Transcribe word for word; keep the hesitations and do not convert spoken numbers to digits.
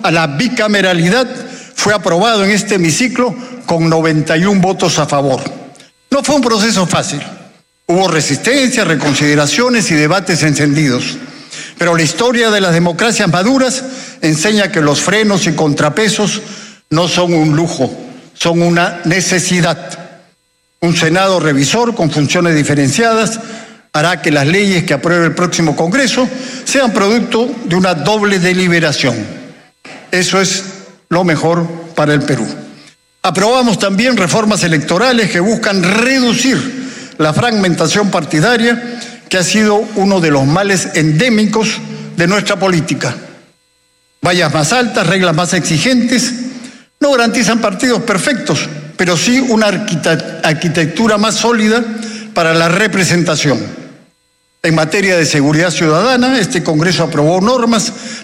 a la bicameralidad fue aprobado en este hemiciclo con noventa y un votos a favor. No fue un proceso fácil. Hubo resistencia, reconsideraciones y debates encendidos. Pero la historia de las democracias maduras enseña que los frenos y contrapesos no son un lujo, son una necesidad. Un Senado revisor con funciones diferenciadas hará que las leyes que apruebe el próximo Congreso sean producto de una doble deliberación. Eso es lo mejor para el Perú. Aprobamos también reformas electorales que buscan reducir la fragmentación partidaria, que ha sido uno de los males endémicos de nuestra política. Vallas más altas, reglas más exigentes, no garantizan partidos perfectos, pero sí una arquitectura más sólida para la representación. En materia de seguridad ciudadana, este Congreso aprobó normas